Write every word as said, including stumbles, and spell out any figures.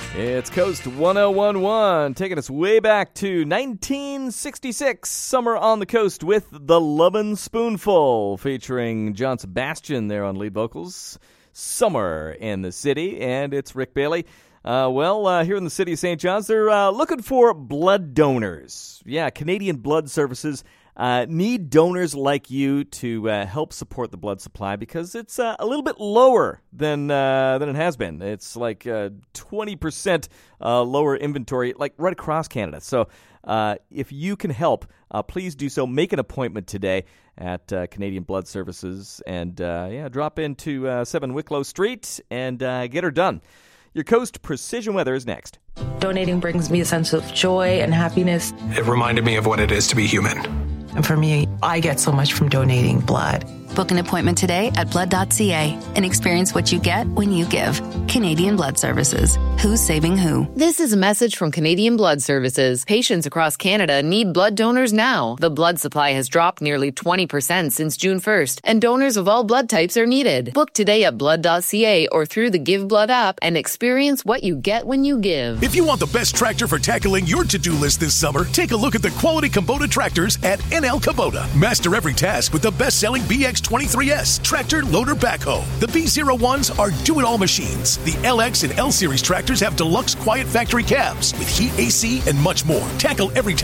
It's Coast one oh one one, taking us way back to nineteen sixty-six, Summer on the Coast with The Lovin' Spoonful, featuring John Sebastian there on lead vocals. Summer in the City, and it's Rick Bailey. Uh, well, uh, here in the city of Saint John's, they're uh, looking for blood donors. Yeah, Canadian Blood Services uh, need donors like you to uh, help support the blood supply because it's uh, a little bit lower than uh, than it has been. It's like uh, twenty percent uh, lower inventory, like right across Canada. So uh, if you can help, uh, please do so. Make an appointment today at uh, Canadian Blood Services and uh, yeah, drop into uh, seven Wicklow Street and uh, get her done. Your Coast Precision Weather is next. Donating brings me a sense of joy and happiness. It reminded me of what it is to be human. And for me, I get so much from donating blood. Book an appointment today at blood dot c a and experience what you get when you give. Canadian Blood Services. Who's saving who? This is a message from Canadian Blood Services. Patients across Canada need blood donors now. The blood supply has dropped nearly twenty percent since June first, and donors of all blood types are needed. Book today at blood dot c a or through the Give Blood app and experience what you get when you give. If you want the best tractor for tackling your to-do list this summer, take a look at the quality Kubota tractors at N L Kubota. Master every task with the best-selling B X twenty-three S tractor loader backhoe. The B zero ones are do-it-all machines. The L X and L Series tractors have deluxe quiet factory cabs with heat, A C, and much more. Tackle every